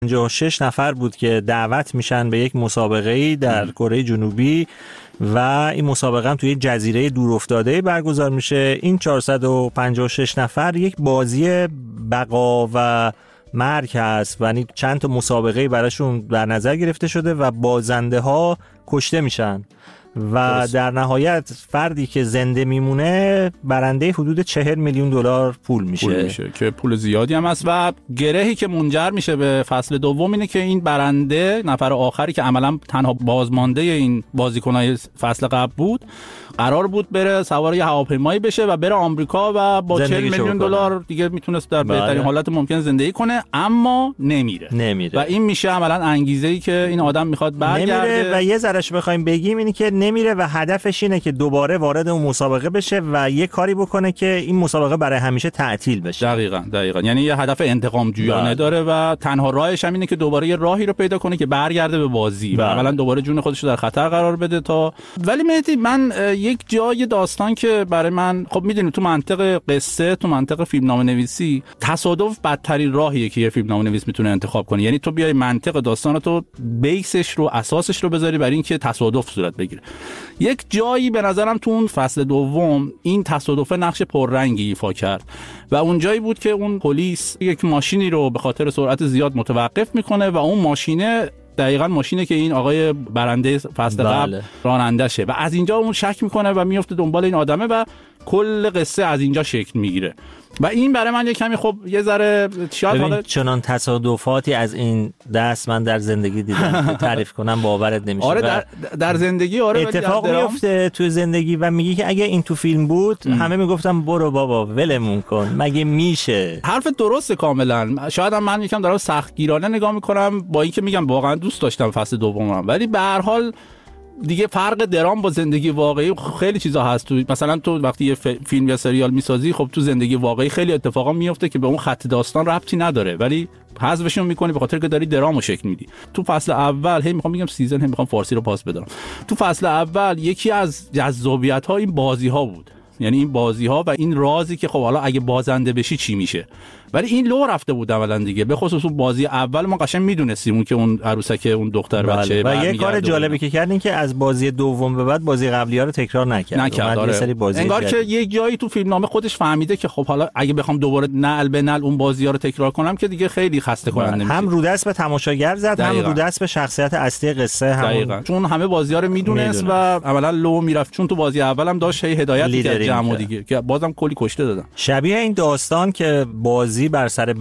56 نفر بود که دعوت میشن به یک مسابقه‌ای در کره جنوبی و این مسابقه هم توی جزیره دورافتاده برگزار میشه. این 456 نفر یک بازی بقا و مرگ هست و یعنی چند تا مسابقه براشون در نظر گرفته شده و بازنده ها کشته میشن و درست. در نهایت فردی که زنده میمونه برنده حدود 40 میلیون دلار پول میشه که پول زیادی هم هست. و گرهی که منجر میشه به فصل دوم اینه که این برنده، نفر آخری که عملا تنها بازمانده این بازیکنای فصل قبل بود، قرار بود بره سوار یه هواپیمایی بشه و بره آمریکا و با 40 میلیون دلار دیگه میتونست در بهترین حالت ممکن زندگی کنه، اما نمیره و این میشه عملا انگیزه‌ای که این آدم میخواد برگرده. و یه ذرهش بخوایم بگیم اینی که نمیره و هدفش اینه که دوباره وارد اون مسابقه بشه و یه کاری بکنه که این مسابقه برای همیشه تعطیل بشه. دقیقاً یعنی یه هدف انتقام جویانه داره و تنها راهش هم اینه که دوباره یه راهی رو پیدا کنه که برگرده به بازی و عملا دوباره جون خودش رو در خطر قرار بده. ولی مهدی، من یک جای داستان که برای من، خب میدونی تو منطق قصه، تو منطق فیلمنامه نویسی، تصادف بدترین راهیه که یه فیلمنامه نویس میتونه انتخاب کنه. یعنی تو بیای منطق داستان تو بیسش رو، اساسش رو بذاری برای اینکه تصادف صورت بگیره. یک جایی به نظرم تو اون فصل دوم این تصادف نقش پررنگی ایفا کرد و اون جایی بود که اون پلیس یک ماشینی رو به خاطر سرعت زیاد متوقف میکنه و اون ماشینه دقیقاً ماشینه که این آقای برنده فصل قبل رانندشه و از اینجا اون شک میکنه و میفته دنبال این آدمه و کل قصه از اینجا شکل میگیره. و این برای من یه کمی خب یه ذره شاید حالا چنان تصادفاتی از این دست من در زندگی دیدم تعریف کنم باورت نمیشه. آره در زندگی اتفاق میفته تو زندگی و میگی که اگه این تو فیلم بود همه میگفتم برو بابا ولمون کن، مگه میشه؟ حرف درسته کاملا. شاید هم من یکم دارم سختگیرانه نگاه میکنم با اینکه میگم واقعا دوست داشتم فصل دومم، ولی به هر حال دیگه فرق درام با زندگی واقعی خیلی چیزا هست. تو مثلا تو وقتی یه فیلم یا سریال میسازی، خب تو زندگی واقعی خیلی اتفاقا میفته که به اون خط داستان ربطی نداره ولی حذفشون میکنی به خاطر که داری درامو شکل میدی. تو فصل اول میخوام بگم سیزن، میخوام فارسی رو پاس بدم، تو فصل اول یکی از جذابیت‌ها این بازی‌ها بود. یعنی این بازی‌ها و این رازی که خب حالا اگه بازنده بشی چی میشه، ولی این لو رفته بود اولا دیگه. به خصوص اون بازی اول ما قشنگ میدونستیم اون که اون عروسک اون دختر بچه و یه کار جالبی که کردین که از بازی دوم به بعد بازی قبلی‌ها رو تکرار نکرد. انگار که یک جایی تو فیلمنامه خودش فهمیده که خب حالا اگه بخوام دوباره نعل به نعل اون بازی‌ها رو تکرار کنم که دیگه خیلی خسته کننده میشه. هم رو دست به تماشاگر زد، هم رو دست به شخصیت اصلی قصه، هم چون همه بازی‌ها رو میدونست و عملا لو میرفت، چون تو بازی اولم داشت هدایت می‌کرد جمع دیگه که بازم کلی کشته دادن. شبیه این داستان که بازی بر سر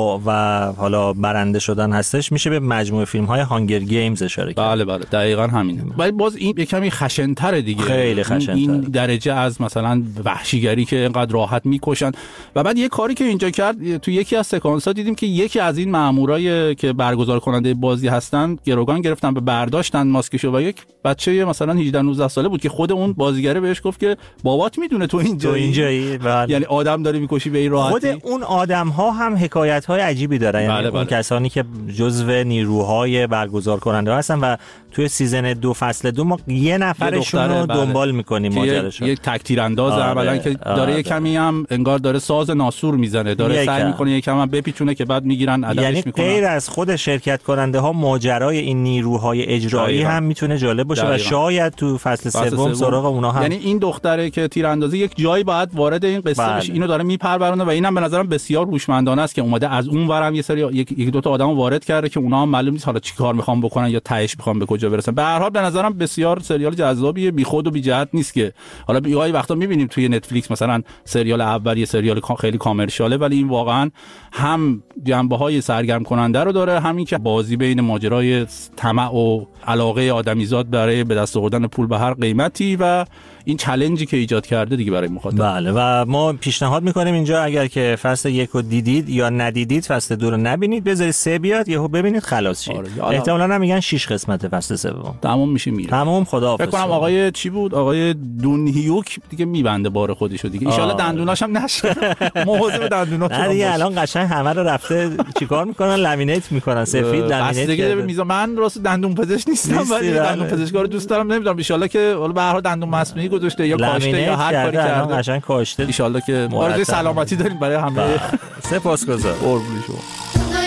و حالا برنده شدن هستش، میشه به مجموعه فیلم‌های هانگر گیمز اشاره کرد. بله دقیقاً همینه. ولی باز این یه کمی خشن‌تره دیگه، خیلی خشن‌تره. این درجه از مثلا وحشیگری که اینقدر راحت میکشن. و بعد یه کاری که اینجا کرد، تو یکی از سکانس‌ها دیدیم که یکی از این مامورای که برگزار کننده بازی هستن گروگان گرفتن به برداشتن ماسکشو و یک بچه مثلا 18 19 ساله بود که خود اون بازیگره بهش گفت که بابات میدونه تو اینجایی. بله. یعنی آدم داری میکشی به این راحتی. خود اون آدم‌ها هم حکایت‌های عجیبی دارن. یعنی اون کسانی که جزو نیروهای برگزار کننده هستن و توی سیزن 2 فصل 2 ما یه نفرشون رو دنبال می‌کنیم ماجراش. یک تک تیرانداز اولا که داره یه کمی هم انگار داره ساز ناسور میزنه، داره سعی می‌کنه یکم هم بپیچونه که بعد میگیرن عددش می‌کنن. یعنی غیر از خود شرکت کننده ها ماجرای این نیروهای اجرایی هم میتونه جالب باشه و شاید تو فصل سوم سراغ اونا هم. یعنی این دختره که تیراندازی یک جایی باید وارد این قصه بشه، اینو داره میپرورونه و اینم به نظرم بسیار هوشمندانه است که اومده از اون ورم یه سری یک دو تا آدمو وارد کرده که اونا هم معلوم نیست حالا چیکار میخوان بکنن یا تهش میخوان به کجا برسن. به هر حال به نظرم بسیار سریال جذابیه، بیخود و بی جهت نیست که حالا بیای وقتا میبینیم توی نتفلیکس مثلا سریال اول یه سریال خیلی کامرشیاله، ولی این واقعا هم جنبه‌های سرگرم کننده رو داره، همین که بازی بین ماجرای طمع و علاقه آدمیزاد برای به دست آوردن پول به هر قیمتی و این چالنجی که ایجاد کرده دیگه برای مخاطب. بله و ما پیشنهاد میکنیم اینجا اگر که فصل 1 رو دیدید یا ندیدید فصل 2 رو نبینید، بذارید 3 بیاد یهو ببینید خلاص شید. احتمالاً هم میگن 6 قسمت فصل 3 تمام میشه میره. تمام خداحافظ. فکر کنم آقای چی بود، آقای دون هیوک دیگه میبنده بار خودشو دیگه. ان شاءالله دندوناش هم نشه. مواظب دندوناتون باش. دیگه الان قشنگ همه رو رفته چیکار میکنن، لامینیت میکنن، سفید لامینیت دیگه. من راست دندون پزشک نیستم ولی دندون پزشکا رو دوست دارم، نمیدونم ان شاءالله که حالا به هر حال دندون مصنوعی گذاشته یا کاشته یا هر کاری کرده قشنگ کاشته. ان شاءالله که آرزوی سلامتی داریم برای همه. سپاسگزارم. قربون شما.